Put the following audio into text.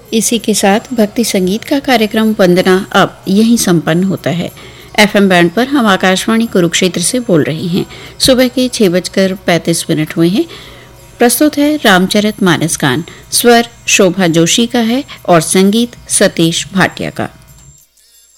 इसी के साथ भक्ति संगीत का कार्यक्रम वंदना अब यहीं संपन्न होता है। एफएम बैंड पर हम आकाशवाणी कुरुक्षेत्र से बोल रहे हैं। सुबह के 6:35 हुए हैं। प्रस्तुत है रामचरितमानस गान। स्वर शोभा जोशी का है और संगीत सतीश भाटिया का।